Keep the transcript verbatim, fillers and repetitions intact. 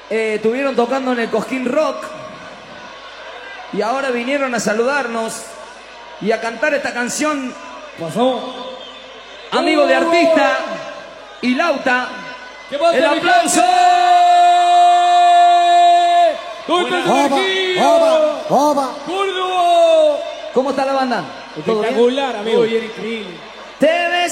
eh, estuvieron tocando en el Cosquín Rock y ahora vinieron a saludarnos y a cantar esta canción. Pasó. Amigo de artista y Lauta. ¿Qué pasa, ¡El aplauso! ¡Dulce Oba, oba, oba. ¡Córdoba! ¿Cómo está la banda? ¿Todo bien? Espectacular, amigo. Muy bien, increíble. Te ves